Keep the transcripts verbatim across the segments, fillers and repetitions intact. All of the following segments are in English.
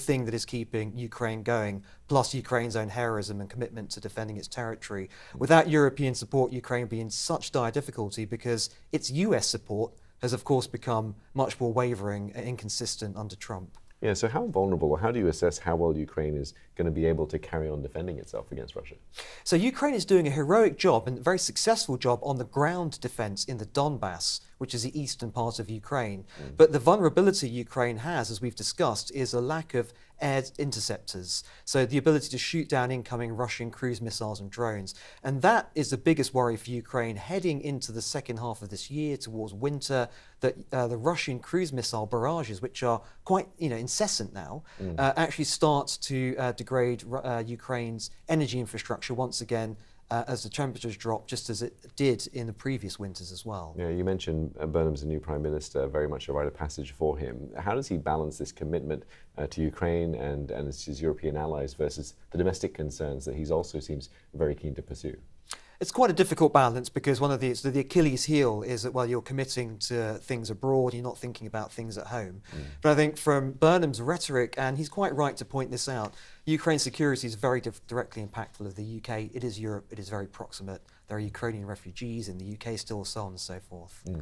thing that is keeping Ukraine going, plus Ukraine's own heroism and commitment to defending its territory. Without European support, Ukraine would be in such dire difficulty because its U S support has, of course, become much more wavering and inconsistent under Trump. Yeah, so how vulnerable, or how do you assess how well Ukraine is going to be able to carry on defending itself against Russia? So Ukraine is doing a heroic job and a very successful job on the ground defense in the Donbass, which is the eastern part of Ukraine. Mm. But the vulnerability Ukraine has, as we've discussed, is a lack of air interceptors. So the ability to shoot down incoming Russian cruise missiles and drones. And that is the biggest worry for Ukraine heading into the second half of this year, towards winter, that uh, the Russian cruise missile barrages, which are quite you know, incessant now, mm. uh, actually start to uh, degrade uh, Ukraine's energy infrastructure once again, Uh, as the temperatures drop, just as it did in the previous winters as well. Yeah, you mentioned uh, Burnham's a new Prime Minister, very much a rite of passage for him. How does he balance this commitment uh, to Ukraine and, and his European allies versus the domestic concerns that he also seems very keen to pursue? It's quite a difficult balance, because one of the, so the Achilles heel is that, well, you're committing to things abroad, you're not thinking about things at home. Mm. But I think from Burnham's rhetoric, and he's quite right to point this out, Ukraine's security is very directly impactful of the U K. It is Europe, it is very proximate. There are Ukrainian refugees in the U K still, so on and so forth. Mm.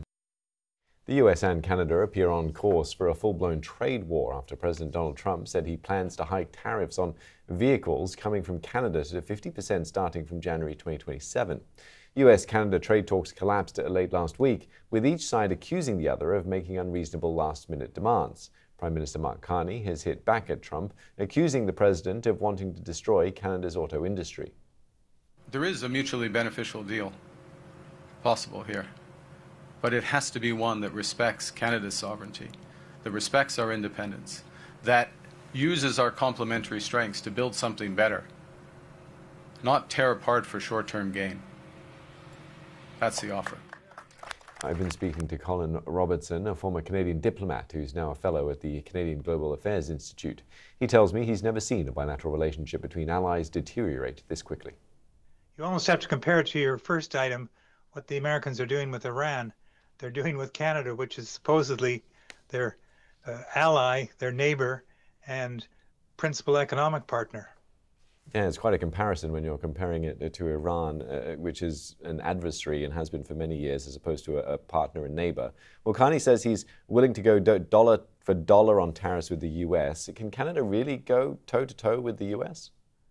The U S and Canada appear on course for a full-blown trade war after President Donald Trump said he plans to hike tariffs on vehicles coming from Canada to fifty percent starting from January twenty twenty-seven. U S Canada trade talks collapsed late last week, with each side accusing the other of making unreasonable last-minute demands. Prime Minister Mark Carney has hit back at Trump, accusing the president of wanting to destroy Canada's auto industry. There is a mutually beneficial deal possible here, but it has to be one that respects Canada's sovereignty, that respects our independence, that uses our complementary strengths to build something better, not tear apart for short-term gain. That's the offer. I've been speaking to Colin Robertson, a former Canadian diplomat who's now a fellow at the Canadian Global Affairs Institute. He tells me he's never seen a bilateral relationship between allies deteriorate this quickly. You almost have to compare it to your first item, what the Americans are doing with Iran. They're doing with Canada, which is supposedly their uh, ally, their neighbor, and principal economic partner. Yeah, it's quite a comparison when you're comparing it to Iran, uh, which is an adversary and has been for many years, as opposed to a, a partner and neighbor. Well, Carney says he's willing to go do dollar for dollar on tariffs with the U S. Can Canada really go toe-to-toe with the U S?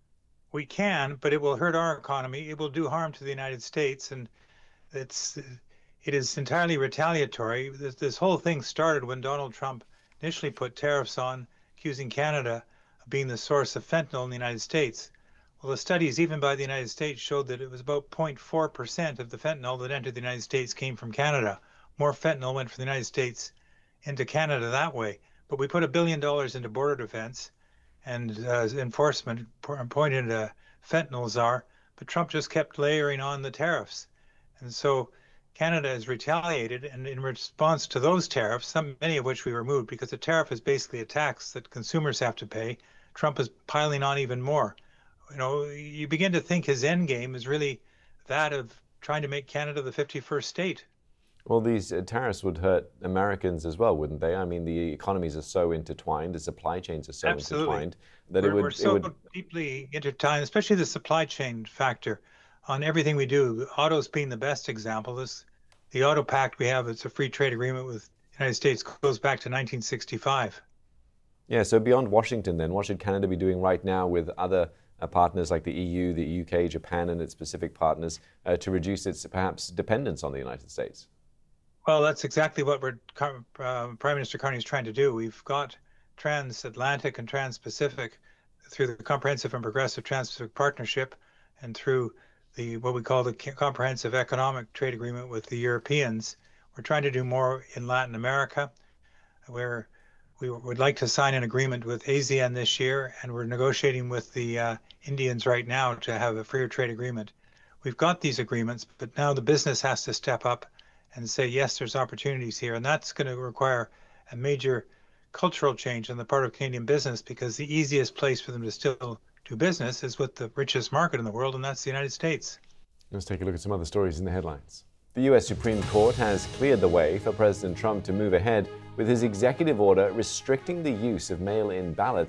We can, but it will hurt our economy. It will do harm to the United States, and it's, it is entirely retaliatory. This, this whole thing started when Donald Trump initially put tariffs on, accusing Canada of being the source of fentanyl in the United States. Well, the studies, even by the United States, showed that it was about zero point four percent of the fentanyl that entered the United States came from Canada. More fentanyl went from the United States into Canada that way. But we put a billion dollars into border defense and uh, enforcement, pointed to fentanyl czar, but Trump just kept layering on the tariffs. And so Canada has retaliated, and in response to those tariffs, some, many of which we removed, because a tariff is basically a tax that consumers have to pay, Trump is piling on even more. You know, you begin to think his end game is really that of trying to make Canada the fifty-first state. Well, these uh, tariffs would hurt Americans as well, wouldn't they? I mean, the economies are so intertwined, the supply chains are so Absolutely. intertwined that we're, it would... We're so it would... deeply intertwined, especially the supply chain factor on everything we do. Autos being the best example. This, the Auto Pact we have, it's a free trade agreement with the United States, goes back to nineteen sixty-five. Yeah, so beyond Washington then, what should Canada be doing right now with other uh, partners like the E U, the U K, Japan and its Pacific partners uh, to reduce its perhaps dependence on the United States? Well, that's exactly what we're, uh, Prime Minister Carney is trying to do. We've got transatlantic and trans-Pacific through the Comprehensive and Progressive Trans-Pacific Partnership and through the what we call the Comprehensive Economic Trade Agreement with the Europeans. We're trying to do more in Latin America, where we would like to sign an agreement with ASEAN this year, and we're negotiating with the uh, Indians right now to have a freer trade agreement. We've got these agreements, but now the business has to step up and say, yes, there's opportunities here. And that's going to require a major cultural change on the part of Canadian business, because the easiest place for them to still do business is with the richest market in the world, and that's the United States. Let's take a look at some other stories in the headlines. The U S Supreme Court has cleared the way for President Trump to move ahead with his executive order restricting the use of mail-in ballots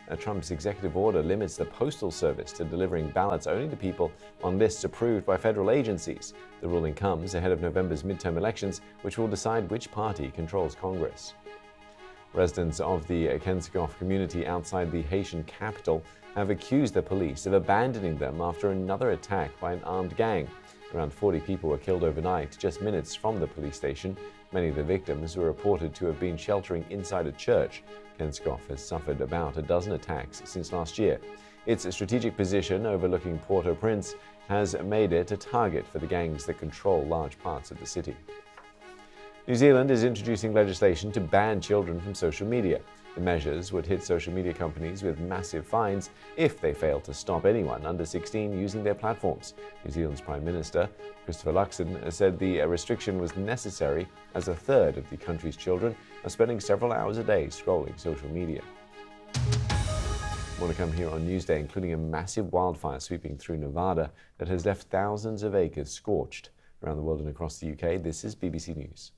Uh, Trump's executive order limits the Postal Service to delivering ballots only to people on lists approved by federal agencies. The ruling comes ahead of November's midterm elections, which will decide which party controls Congress. Residents of the Kenskoff community outside the Haitian capital have accused the police of abandoning them after another attack by an armed gang. Around forty people were killed overnight, just minutes from the police station. Many of the victims were reported to have been sheltering inside a church. Kenskoff has suffered about a dozen attacks since last year. Its strategic position overlooking Port-au-Prince has made it a target for the gangs that control large parts of the city. New Zealand is introducing legislation to ban children from social media. The measures would hit social media companies with massive fines if they fail to stop anyone under sixteen using their platforms. New Zealand's Prime Minister, Christopher Luxon, said the restriction was necessary as a third of the country's children are spending several hours a day scrolling social media. More to come here on Newsday, including a massive wildfire sweeping through Nevada that has left thousands of acres scorched. Around the world and across the U K, this is B B C News.